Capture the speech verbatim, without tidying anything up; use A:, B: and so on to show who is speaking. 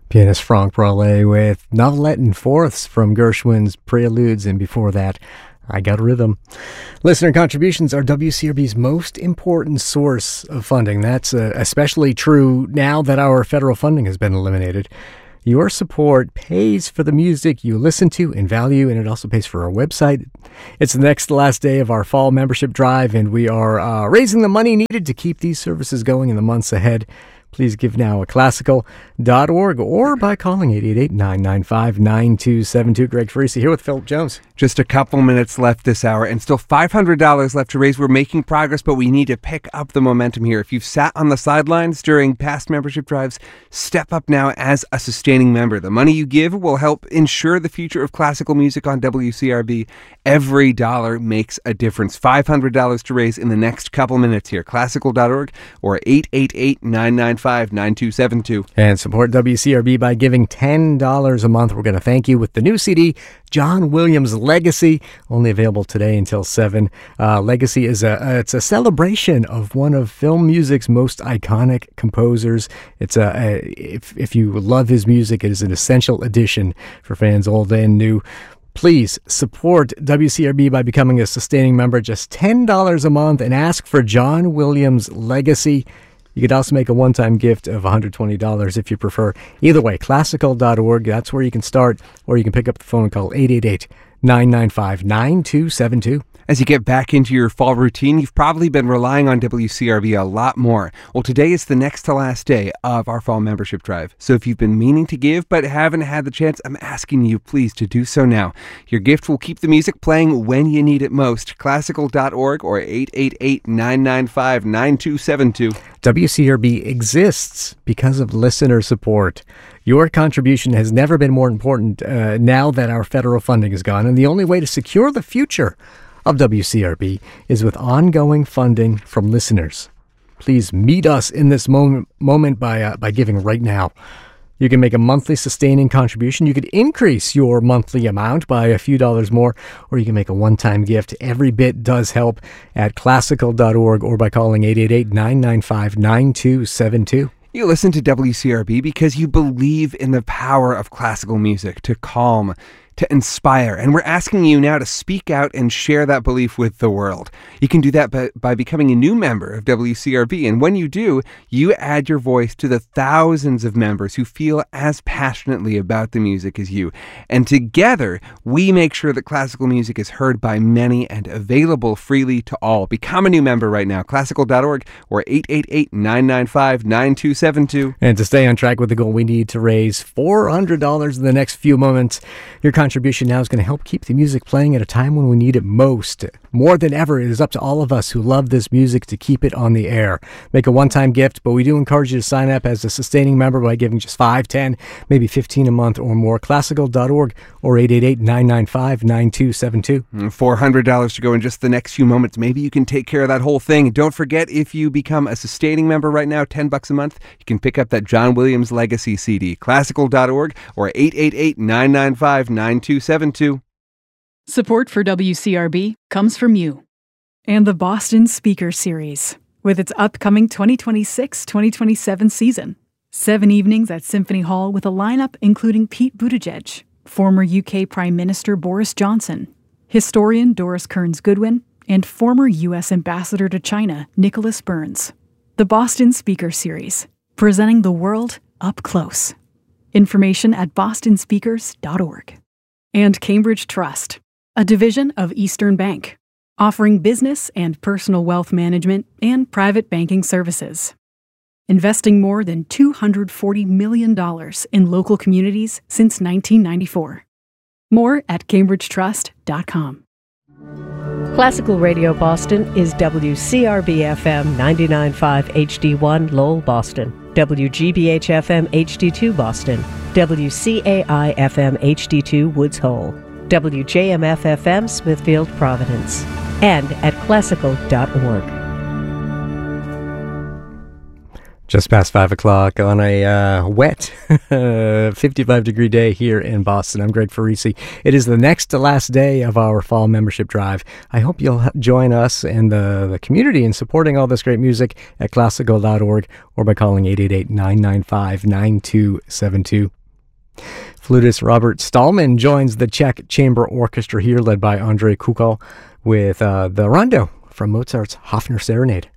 A: Pianist Franck Bralé with Novelette and Fourths from Gershwin's Preludes, and before that, I Got Rhythm. Listener contributions are W C R B's most important source of funding. That's uh, especially true now that our federal funding has been eliminated. Your support pays for the music you listen to and value, and it also pays for our website. It's the next to last day of our fall membership drive, and we are uh, raising the money needed to keep these services going in the months ahead. Please give now at classical dot org or by calling eight eight eight, nine nine five, nine two seven two. Greg Farisi here with Philip Jones.
B: Just a couple minutes left this hour and still five hundred dollars left to raise. We're making progress, but we need to pick up the momentum here. If you've sat on the sidelines during past membership drives, step up now as a sustaining member. The money you give will help ensure the future of classical music on W C R B. Every dollar makes a difference. five hundred dollars to raise in the next couple minutes here. classical dot org or eight eight eight, nine nine five, nine two seven two.
A: And support W C R B by giving ten dollars a month. We're going to thank you with the new C D, John Williams Legacy, only available today until seven. Uh, Legacy is a uh, it's a celebration of one of film music's most iconic composers. It's a, a if if you love his music, it is an essential edition for fans old and new. Please support W C R B by becoming a sustaining member, just ten dollars a month, and ask for John Williams Legacy. You could also make a one-time gift of one hundred twenty dollars if you prefer. Either way, classical dot org, that's where you can start, or you can pick up the phone and call eight eight eight, nine nine five, nine two seven two.
B: As you get back into your fall routine, you've probably been relying on W C R B a lot more. Well, today is the next to last day of our fall membership drive. So if you've been meaning to give but haven't had the chance, I'm asking you please to do so now. Your gift will keep the music playing when you need it most. classical dot org or eight eight eight, nine nine five, nine two seven two.
A: W C R B exists because of listener support. Your contribution has never been more important uh, now that our federal funding is gone, and the only way to secure the future of W C R B is with ongoing funding from listeners. Please meet us in this moment, moment by uh, by giving right now. You can make a monthly sustaining contribution. You could increase your monthly amount by a few dollars more, or you can make a one-time gift. Every bit does help at classical dot org or by calling eight eight eight, nine nine five, nine two seven two.
B: You listen to W C R B because you believe in the power of classical music to calm, to inspire, and we're asking you now to speak out and share that belief with the world. You can do that by, by becoming a new member of W C R B, and when you do, you add your voice to the thousands of members who feel as passionately about the music as you. And together, we make sure that classical music is heard by many and available freely to all. Become a new member right now, classical dot org or eight eight eight, nine nine five, nine two seven two.
A: And to stay on track with the goal, we need to raise four hundred dollars in the next few moments. Your contribution now is going to help keep the music playing at a time when we need it most. More than ever, it is up to all of us who love this music to keep it on the air. Make a one-time gift, but we do encourage you to sign up as a sustaining member by giving just five, ten, maybe fifteen a month or more. classical dot org or eight eight eight, nine nine five, nine two seven two.
B: four hundred dollars to go in just the next few moments. Maybe you can take care of that whole thing. Don't forget, if you become a sustaining member right now, ten bucks a month, you can pick up that John Williams Legacy C D. classical dot org or eight eight eight, nine nine five, nine two seven two.
C: Support for W C R B comes from you and the Boston Speaker Series with its upcoming twenty twenty-six twenty twenty-seven season. Seven evenings at Symphony Hall with a lineup including Pete Buttigieg, former U K Prime Minister Boris Johnson, historian Doris Kearns Goodwin, and former U S Ambassador to China Nicholas Burns. The Boston Speaker Series, presenting the world up close. Information at boston speakers dot org. And Cambridge Trust, a division of Eastern Bank, offering business and personal wealth management and private banking services. Investing more than two hundred forty million dollars in local communities since nineteen ninety-four. More at cambridge trust dot com.
D: Classical Radio Boston is W C R B F M ninety-nine point five H D one Lowell, Boston, W G B H F M H D two Boston, W C A I F M H D two Woods Hole, W J M F F M Smithfield, Providence, and at classical dot org.
A: Just past five o'clock on a uh, wet fifty-five degree day here in Boston. I'm Greg Farisi. It is the next to last day of our fall membership drive. I hope you'll join us and the, the community in supporting all this great music at classical dot org or by calling eight eight eight, nine nine five, nine two seven two. Flutist Robert Stallman joins the Czech Chamber Orchestra here, led by Andrei Kukal, with uh, the Rondo from Mozart's Hofner Serenade.